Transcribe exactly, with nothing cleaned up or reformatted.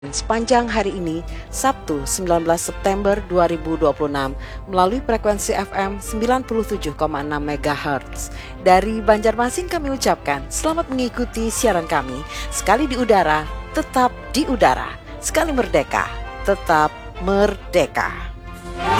Sepanjang hari ini, Sabtu sembilan belas September dua ribu dua puluh enam, melalui frekuensi F M sembilan puluh tujuh koma enam megahertz. Dari Banjarmasin kami ucapkan selamat mengikuti siaran kami. Sekali di udara, tetap di udara. Sekali merdeka, tetap merdeka.